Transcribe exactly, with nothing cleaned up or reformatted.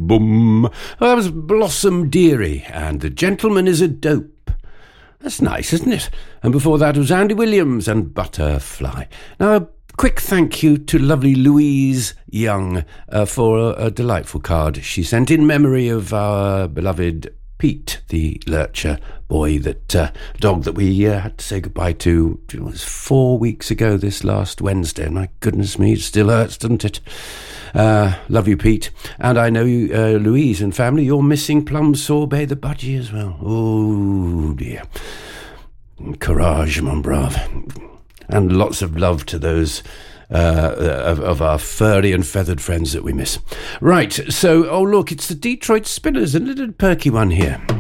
boom. Well, that was Blossom Dearie, and The Gentleman is a Dope. That's nice, isn't it? And before that was Andy Williams and Butterfly. Now, a quick thank you to lovely Louise Young uh, for a, a delightful card she sent in memory of our beloved Pete, the lurcher boy, that uh, dog that we uh, had to say goodbye to. It was four weeks ago this last Wednesday. My goodness me, it still hurts, doesn't it? Uh, love you, Pete. And I know you, uh, Louise and family, you're missing Plum Sorbet the budgie as well. Oh, dear. Courage, mon brave. And lots of love to those uh, of, of our furry and feathered friends that we miss. Right, so, oh, look, it's the Detroit Spinners, a little perky one here.